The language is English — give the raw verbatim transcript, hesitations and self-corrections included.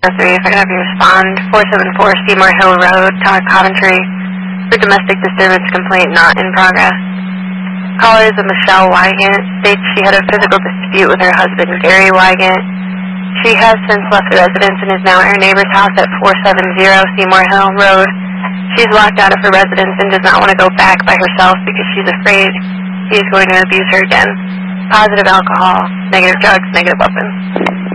three, if I could have you respond, four seven four Seymour Hill Road, Tower Coventry, for domestic disturbance complaint not in progress. Caller is a Michelle Wygant, states she had a physical dispute with her husband, Gary Wygant. She has since left the residence and is now at her neighbor's house at four seven zero Seymour Hill Road. She's locked out of her residence and does not want to go back by herself because she's afraid he is going to abuse her again. Positive alcohol, negative drugs, negative weapons.